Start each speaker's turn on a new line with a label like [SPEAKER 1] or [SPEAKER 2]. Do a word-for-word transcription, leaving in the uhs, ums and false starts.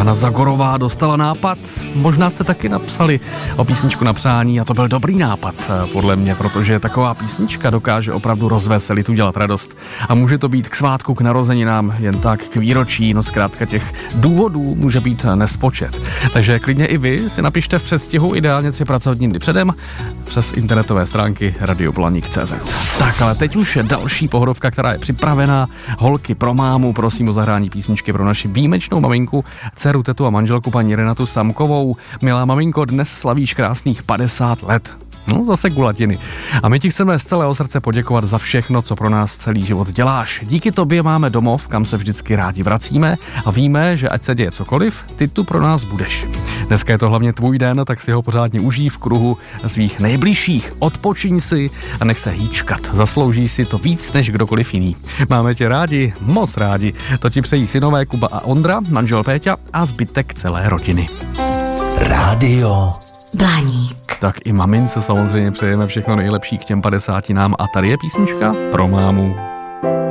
[SPEAKER 1] Hana Zagorová dostala nápad. Možná jste taky napsali o písničku na přání a to byl dobrý nápad, podle mě, protože taková písnička dokáže opravdu rozveselit, udělat radost. A může to být k svátku, k narozeninám, jen tak k výročí, no zkrátka těch důvodů může být nespočet. Takže klidně i vy si napište v předstihu, ideálně tři pracovní dny předem, přes internetové stránky radio blaník tečka cé zet. Tak, ale teď už je další pohodovka, která je připravená. Holky pro mámu, prosím o zahrání písničky pro naši výjimečnou maminku, dceru, tetu a manželku paní Renatu Samkovou. Milá maminko, dnes slavíš krásných padesát let. No, zase kulatiny. A my ti chceme z celého srdce poděkovat za všechno, co pro nás celý život děláš. Díky tobě máme domov, kam se vždycky rádi vracíme a víme, že ať se děje cokoliv, ty tu pro nás budeš. Dneska je to hlavně tvůj den, tak si ho pořádně užij v kruhu svých nejbližších. Odpočiň si a nech se hýčkat. Zaslouží si to víc než kdokoliv jiný. Máme tě rádi, moc rádi. To ti přejí synové Kuba a Ondra, manžel Péťa a zbytek celé rodiny.
[SPEAKER 2] Rádio Blaník.
[SPEAKER 1] Tak i mamince samozřejmě přejeme všechno nejlepší k těm padesátinám a tady je písnička pro mámu.